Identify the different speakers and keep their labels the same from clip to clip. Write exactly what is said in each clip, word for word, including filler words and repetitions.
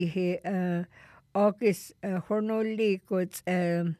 Speaker 1: he uh, August uh, hornoli goes um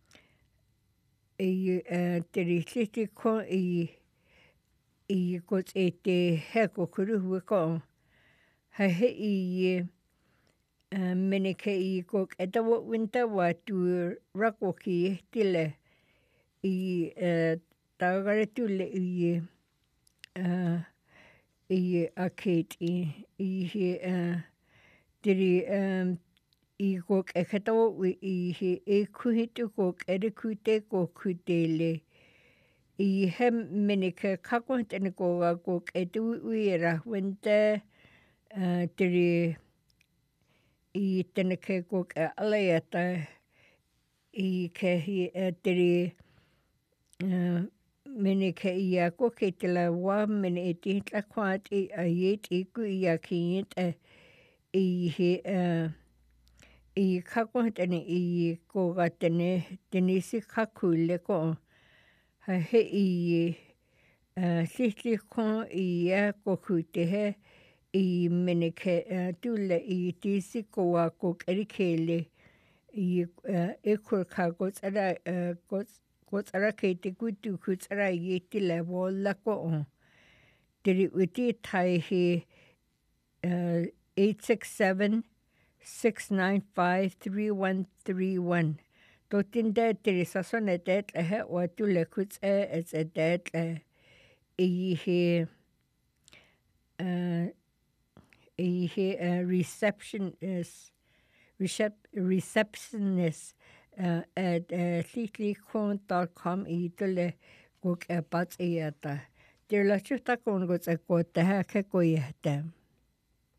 Speaker 1: i uh, teri liti ko i i goes e te heko kuru ko ha he i uh, mene ke i ko e tawa winter wa tu rako ki tile i uh, tagare tule i uh, i a Kate i i he uh, tiri um, i ko e katawa i he e kuhitu ko e re kute ko kutele i he mene ke kako tene ko ga ko e tu i ra winter uh, tiri i tene ke ko e alayata i ke hi uh, tiri uh, mene ke i a ko ke te la wa mene e te hitla kwat i a iet i ku i a ki iet e i he uh, i kako tene i ko ga tene tene si kaku le ko ha he i uh, sisli ko i a ko ku te he i mene ke uh, tule i tisi ko a ko kerikele i uh, e kur ka ko tsara uh, ko ko tsara ke te kutu ku tsara i te le wola ko o. Tiri uti tai he uh, eight six seven, six nine five, three one three one. Tō tinda tiri sasone tēt le he o tu le kuts e e se tēt le i he uh, i he uh, receptionist recep, receptionist uh, at uh, thiklikon dot com i tule kuk e pats i ata. Tira la chuta kon go tsa ko te ha ke ko i hata.